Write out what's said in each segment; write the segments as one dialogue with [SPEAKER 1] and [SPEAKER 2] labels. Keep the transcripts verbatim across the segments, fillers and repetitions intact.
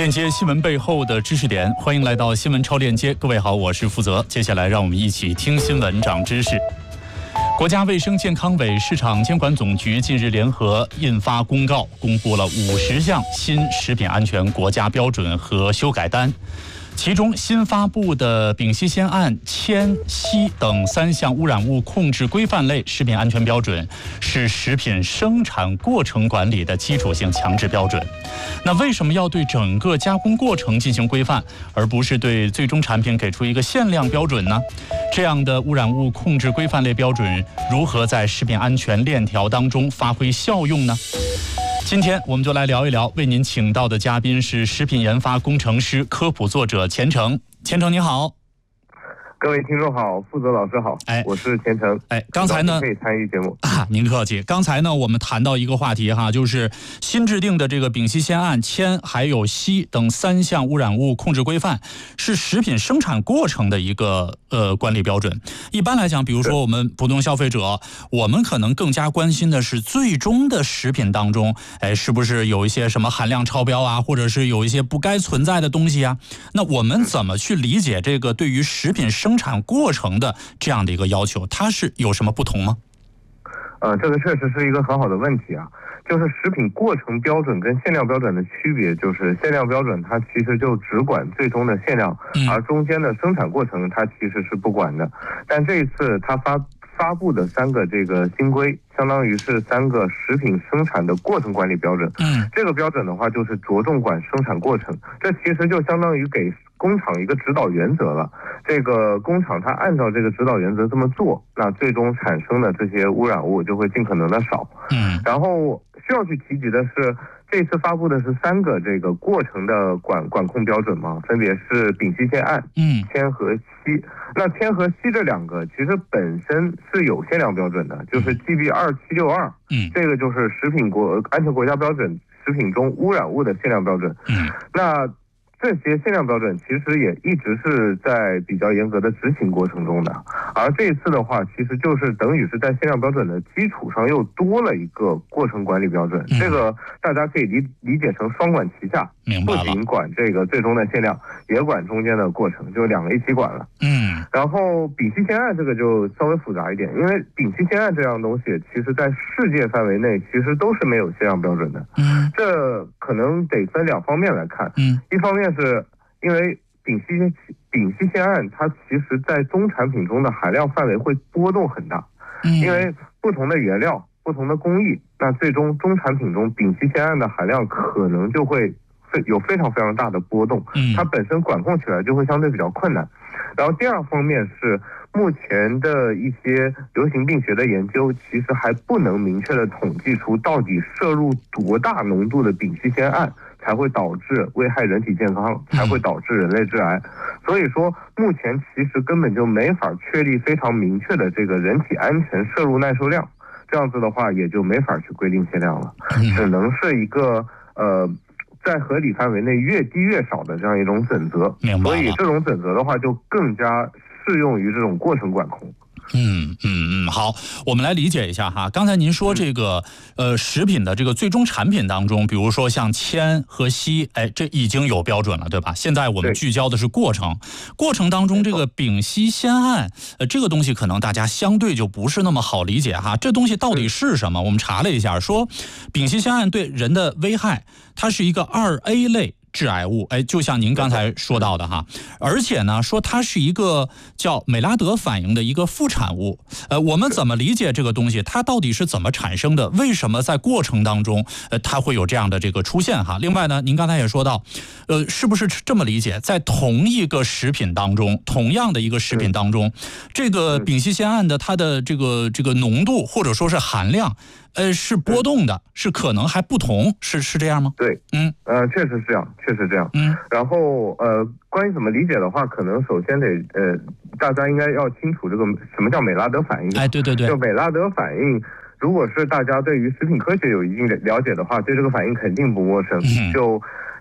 [SPEAKER 1] 链接新闻背后的知识点，欢迎来到新闻超链接。各位好，我是负责。接下来让我们一起听新闻长知识。国家卫生健康委市场监管总局近日联合印发公告，公布了五十项新食品安全国家标准和修改单。其中新发布的丙烯酰胺、铅、硒等三项污染物控制规范类食品安全标准，是食品生产过程管理的基础性强制标准。那为什么要对整个加工过程进行规范，而不是对最终产品给出一个限量标准呢？这样的污染物控制规范类标准如何在食品安全链条当中发挥效用呢？今天我们就来聊一聊，为您请到的嘉宾是食品研发工程师、科普作者钱程。钱程你好。
[SPEAKER 2] 各位听众好，负责老师好，哎，我是钱程。
[SPEAKER 1] 哎，刚才呢
[SPEAKER 2] 可以参与节目
[SPEAKER 1] 啊，您客气。刚才呢，我们谈到一个话题哈，就是新制定的这个丙烯酰胺、铅还有硒等三项污染物控制规范，是食品生产过程的一个呃管理标准。一般来讲，比如说我们普通消费者，我们可能更加关心的是最终的食品当中，哎，是不是有一些什么含量超标啊，或者是有一些不该存在的东西啊？那我们怎么去理解这个对于食品生产过程的这样的一个要求，它是有什么不同吗？
[SPEAKER 2] 呃，这个确实是一个很好的问题啊。就是食品过程标准跟限量标准的区别，就是限量标准它其实就只管最终的限量，而中间的生产过程它其实是不管的。但这一次它发发布的三个这个新规，相当于是三个食品生产的过程管理标准。嗯，这个标准的话就是着重管生产过程，这其实就相当于给工厂一个指导原则了。这个工厂它按照这个指导原则这么做，那最终产生的这些污染物就会尽可能的少。嗯，然后需要去提及的是，这次发布的是三个这个过程的管管控标准嘛，分别是丙烯酰胺、嗯、铅和硒。那铅和硒这两个其实本身是有限量标准的，就是 G B 二七六二，嗯，这个就是食品国安全国家标准食品中污染物的限量标准。嗯，那这些限量标准其实也一直是在比较严格的执行过程中的，而这一次的话，其实就是等于是在限量标准的基础上又多了一个过程管理标准。嗯、这个大家可以理理解成双管齐下，不仅管这个最终的限量，也管中间的过程，就两个一起管了。嗯，然后丙烯酰胺这个就稍微复杂一点，因为丙烯酰胺这样东西，其实在世界范围内其实都是没有限量标准的。嗯，这可能得分两方面来看。嗯，一方面是因为丙烯丙烯酰胺它其实在中产品中的含量范围会波动很大，因为不同的原料、不同的工艺，那最终中产品中丙烯酰胺的含量可能就会有非常非常大的波动，它本身管控起来就会相对比较困难。然后第二方面是目前的一些流行病学的研究，其实还不能明确的统计出到底摄入多大浓度的丙烯酰胺才会导致危害人体健康，才会导致人类致癌。所以说目前其实根本就没法确立非常明确的这个人体安全摄入耐受量，这样子的话也就没法去规定限量了，只能是一个呃在合理范围内越低越少的这样一种准则。所以这种准则的话就更加适用于这种过程管控。
[SPEAKER 1] 嗯嗯嗯，好，我们来理解一下哈。刚才您说这个呃食品的这个最终产品当中，比如说像铅和硒，哎，这已经有标准了，对吧？现在我们聚焦的是过程，过程当中这个丙烯酰胺，呃，这个东西可能大家相对就不是那么好理解哈。这东西到底是什么？我们查了一下，说丙烯酰胺对人的危害，它是一个二 A 类致癌物，哎，就像您刚才说到的哈，而且呢，说它是一个叫美拉德反应的一个副产物。呃，我们怎么理解这个东西？它到底是怎么产生的？为什么在过程当中，呃，它会有这样的这个出现哈？另外呢，您刚才也说到，呃，是不是这么理解？在同一个食品当中，同样的一个食品当中，这个丙烯酰胺的它的这个这个浓度或者说是含量，呃，是波动的，是可能还不同，是是这样吗？
[SPEAKER 2] 对，嗯，呃，确实是这样，确实这样。嗯，然后呃，关于怎么理解的话，可能首先得呃，大家应该要清楚这个什么叫美拉德反应。
[SPEAKER 1] 哎，对对对，
[SPEAKER 2] 就美拉德反应，如果是大家对于食品科学有一定的了解的话，对这个反应肯定不陌生。嗯、就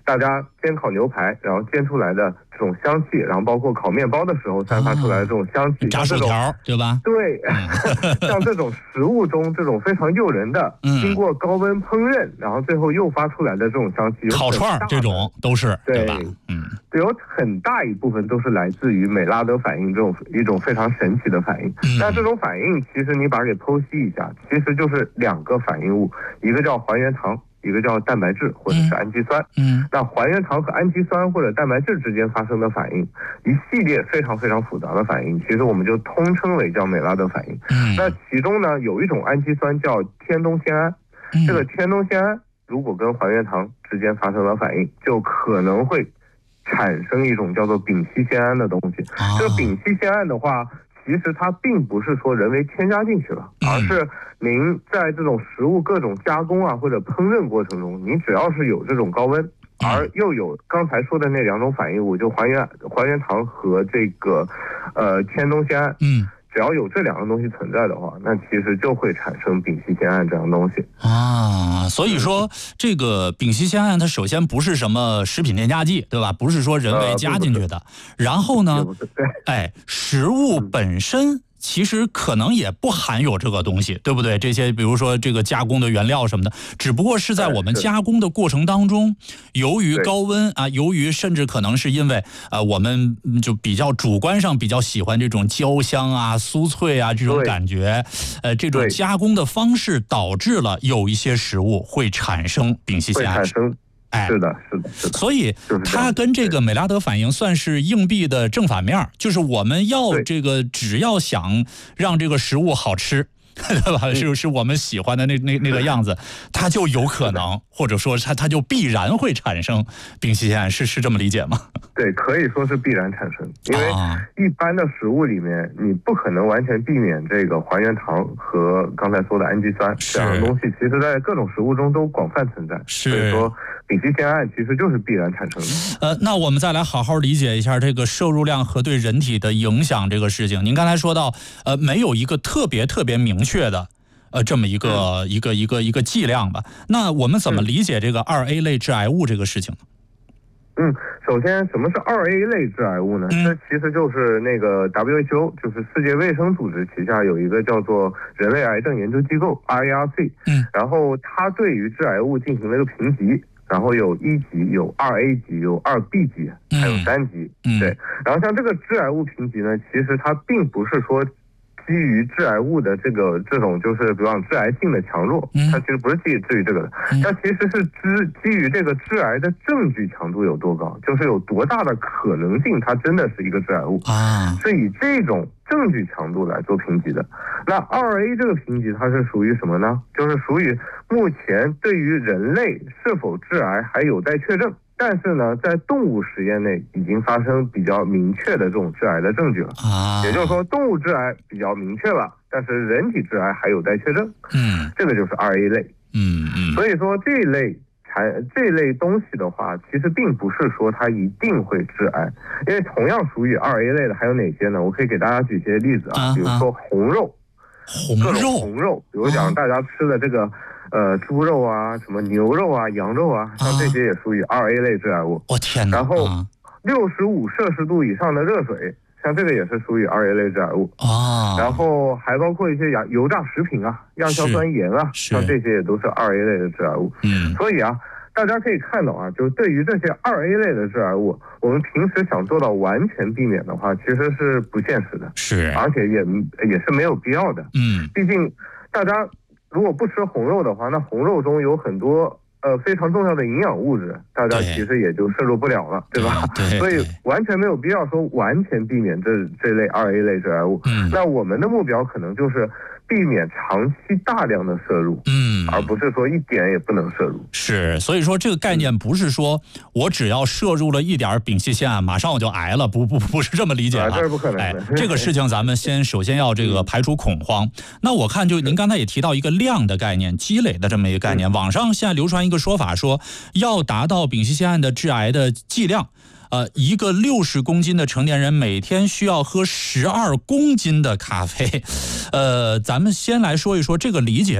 [SPEAKER 2] 大家煎烤牛排，然后煎出来的这种香气，然后包括烤面包的时候散发出来的这种香气，
[SPEAKER 1] 炸薯条对吧？
[SPEAKER 2] 对，像这种食物中这种非常诱人的，嗯、经过高温烹饪，然后最后诱发出来的这种香气，
[SPEAKER 1] 烤串这种都是对吧？
[SPEAKER 2] 嗯，有很大一部分都是来自于美拉德反应这种一种非常神奇的反应。嗯、那这种反应其实你把它给剖析一下，其实就是两个反应物，一个叫还原糖，一个叫蛋白质或者是氨基酸。嗯，那还原糖和氨基酸或者蛋白质之间发生的反应，一系列非常非常复杂的反应，其实我们就通称为叫美拉德反应。嗯，那其中呢有一种氨基酸叫天冬酰胺，嗯、这个天冬酰胺如果跟还原糖之间发生了反应，就可能会产生一种叫做丙烯酰胺的东西。啊、这个丙烯酰胺的话，其实它并不是说人为添加进去了，而是您在这种食物各种加工啊或者烹饪过程中，你只要是有这种高温，而又有刚才说的那两种反应物，就还原还原糖和这个呃天冬酰胺，嗯，只要有这两个东西存在的话，那其实就会产生丙烯酰胺这样的东西
[SPEAKER 1] 啊。所以说，这个丙烯酰胺它首先不是什么食品添加剂，对吧？不是说人为加进去的。呃、然后呢，哎，食物本身其实可能也不含有这个东西，对不对？这些比如说这个加工的原料什么的，只不过是在我们加工的过程当中，由于高温啊，由于甚至可能是因为呃我们就比较主观上比较喜欢这种焦香啊、酥脆啊这种感觉，呃，这种加工的方式导致了有一些食物会产生丙烯酰胺。
[SPEAKER 2] 哎，是的，是的，是的。
[SPEAKER 1] 所以它跟这个美拉德反应算是硬币的正反面，就是我们要这个只要想让这个食物好吃，对吧？是是我们喜欢的那那那个样子，它就有可能，或者说它它就必然会产生丙烯酰胺，是是这么理解吗？
[SPEAKER 2] 对，可以说是必然产生，因为一般的食物里面，你不可能完全避免这个还原糖和刚才说的氨基酸这样的东西，其实在各种食物中都广泛存在。
[SPEAKER 1] 是，
[SPEAKER 2] 所以说丙烯酰胺其实就是必然产生的。
[SPEAKER 1] 呃，那我们再来好好理解一下这个摄入量和对人体的影响这个事情。您刚才说到，呃，没有一个特别特别明确的。呃，这么一个、嗯、一个一个一个剂量吧。那我们怎么理解这个二 A 类致癌物这个事情呢？
[SPEAKER 2] 嗯，首先什么是二 A 类致癌物呢？嗯、这其实就是那个 W H O， 就是世界卫生组织旗下有一个叫做人类癌症研究机构 I A R C， 嗯，然后它对于致癌物进行了一个评级。然后有一级、有二 A 级、有二 B 级，还有三级。嗯，对。然后像这个致癌物评级呢，其实它并不是说基于致癌物的这个这种就是比方致癌性的强弱，它其实不是基于至于这个的，它其实是基基于这个致癌的证据强度有多高，就是有多大的可能性它真的是一个致癌物啊，是以这种证据强度来做评级的。那二 A 这个评级它是属于什么呢？就是属于目前对于人类是否致癌还有待确证。但是呢，在动物实验内已经发生比较明确的这种致癌的证据了啊，也就是说动物致癌比较明确了，但是人体致癌还有待确证。嗯，这个就是二 A 类。嗯嗯，所以说这一类产这类东西的话，其实并不是说它一定会致癌，因为同样属于二 A 类的还有哪些呢？我可以给大家举些例子啊，比如说红肉，
[SPEAKER 1] 红肉，
[SPEAKER 2] 红肉，比如讲大家吃的这个。呃，猪肉啊，什么牛肉啊，羊肉啊，像这些也属于二 A 类致癌物。
[SPEAKER 1] 我、哦、天哪！
[SPEAKER 2] 然后，六十五摄氏度以上的热水，像这个也是属于二 A 类致癌物啊。然后还包括一些油油炸食品啊，亚硝酸盐啊，像这些也都是二 A 类的致癌物。嗯。所以啊，大家可以看到啊，就对于这些二 A 类的致癌物，我们平时想做到完全避免的话，其实是不现实的。
[SPEAKER 1] 是。
[SPEAKER 2] 而且也也是没有必要的。嗯。毕竟大家。如果不吃红肉的话，那红肉中有很多呃非常重要的营养物质，大家其实也就摄入不了了， 对, 对吧？对对，所以完全没有必要说完全避免这这类二 A 类致癌物。嗯，那我们的目标可能就是避免长期大量的摄入，嗯，而不是说一点也不能摄入。
[SPEAKER 1] 是，所以说这个概念不是说我只要摄入了一点丙烯酰胺，马上我就癌了，不不不是这么理解啊，
[SPEAKER 2] 这是不可能的。
[SPEAKER 1] 哎，这个事情咱们先首先要这个排除恐慌。那我看就您刚才也提到一个量的概念，积累的这么一个概念，网上现在流传一个说法说，要达到丙烯酰胺的致癌的剂量。呃，一个六十公斤的成年人每天需要喝十二公斤的咖啡，呃，咱们先来说一说这个理解